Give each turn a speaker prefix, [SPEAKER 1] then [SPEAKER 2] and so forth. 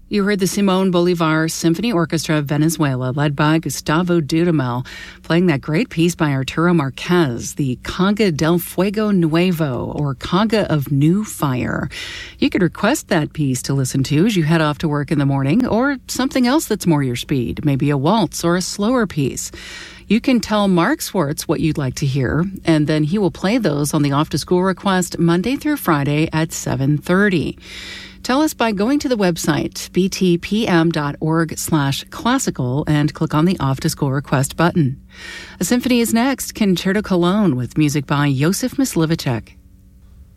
[SPEAKER 1] You heard the Simón Bolívar Symphony Orchestra of Venezuela, led by Gustavo Dudamel, playing that great piece by Arturo Marquez, the Conga del Fuego Nuevo, or Conga of New Fire. You could request that piece to listen to as you head off to work in the morning, or something else that's more your speed, maybe a waltz or a slower piece. You can tell Mark Swartz what you'd like to hear, and then he will play those on the Off to School request Monday through Friday at 7:30. Tell us by going to the website, btpm.org/classical, and click on the Off to School request button. A symphony is next, Concerto Cologne, with music by Josef Myslivacek.